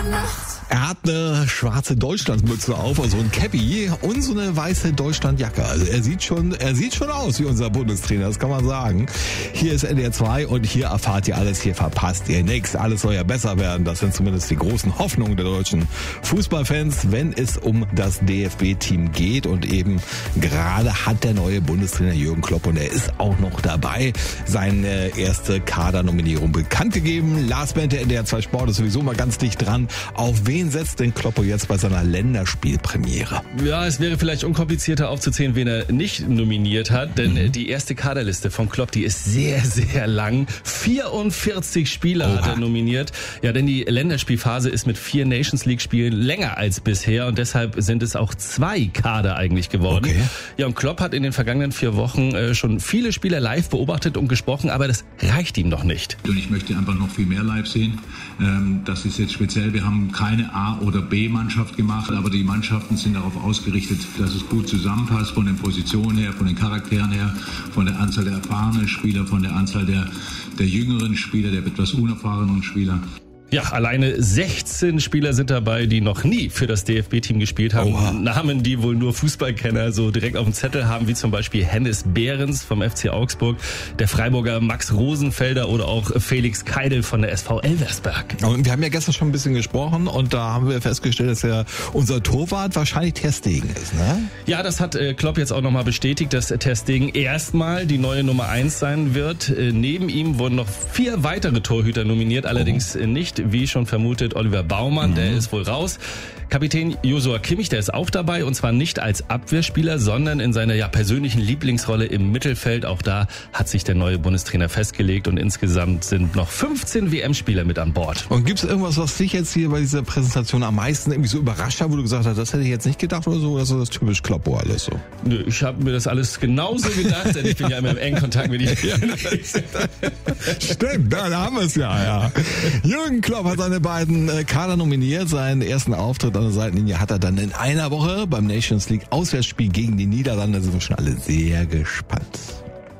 Er hat eine schwarze Deutschlandmütze auf, also ein Cappy und so eine weiße Deutschlandjacke. Also er sieht schon aus wie unser Bundestrainer, das kann man sagen. Hier ist NDR 2 und hier erfahrt ihr alles, hier verpasst ihr nichts. Alles soll ja besser werden. Das sind zumindest die großen Hoffnungen der deutschen Fußballfans, wenn es um das DFB-Team geht. Und eben gerade hat der neue Bundestrainer Jürgen Klopp, und er ist auch noch dabei, seine erste Kadernominierung bekannt gegeben. Lars Bente, NDR 2 Sport, ist sowieso mal ganz dicht dran. Auf wen setzt denn Kloppo jetzt bei seiner Länderspielpremiere? Ja, es wäre vielleicht unkomplizierter aufzuzählen, wen er nicht nominiert hat, denn die erste Kaderliste von Klopp, die ist sehr, sehr lang. 44 Spieler hat er nominiert. Ja, denn die Länderspielphase ist mit 4 Nations League Spielen länger als bisher und deshalb sind es auch 2 Kader eigentlich geworden. Okay. Ja, und Klopp hat in den vergangenen 4 Wochen schon viele Spieler live beobachtet und gesprochen, aber das reicht ihm noch nicht. Und ich möchte einfach noch viel mehr live sehen. Das ist jetzt speziell, wir haben keine A- oder B-Mannschaft gemacht, aber die Mannschaften sind darauf ausgerichtet, dass es gut zusammenpasst, von den Positionen her, von den Charakteren her, von der Anzahl der erfahrenen Spieler, von der Anzahl der jüngeren Spieler, der etwas unerfahrenen Spieler. Ja, alleine 16 Spieler sind dabei, die noch nie für das DFB-Team gespielt haben. Oha. Namen, die wohl nur Fußballkenner so direkt auf dem Zettel haben, wie zum Beispiel Hennis Behrens vom FC Augsburg, der Freiburger Max Rosenfelder oder auch Felix Keidel von der SV Elversberg. Und wir haben ja gestern schon ein bisschen gesprochen und da haben wir festgestellt, dass ja unser Torwart wahrscheinlich Ter Stegen ist, ne? Ja, das hat Klopp jetzt auch nochmal bestätigt, dass Ter Stegen erstmal die neue Nummer 1 sein wird. Neben ihm wurden noch 4 weitere Torhüter nominiert, allerdings nicht, wie schon vermutet, Oliver Baumann, der ist wohl raus. Kapitän Joshua Kimmich, der ist auch dabei, und zwar nicht als Abwehrspieler, sondern in seiner persönlichen Lieblingsrolle im Mittelfeld. Auch da hat sich der neue Bundestrainer festgelegt und insgesamt sind noch 15 WM-Spieler mit an Bord. Und gibt es irgendwas, was dich jetzt hier bei dieser Präsentation am meisten irgendwie so überrascht hat, wo du gesagt hast, das hätte ich jetzt nicht gedacht oder so, oder so das typisch Kloppo alles so? Nö, ich habe mir das alles genauso gedacht, denn ich bin ja immer im engen Kontakt mit ihm. Stimmt, da haben wir es ja. Jürgen Klopp hat seine beiden Kader nominiert. Seinen ersten Auftritt an der Seitenlinie hat er dann in einer Woche beim Nations League Auswärtsspiel gegen die Niederlande. Da sind wir schon alle sehr gespannt.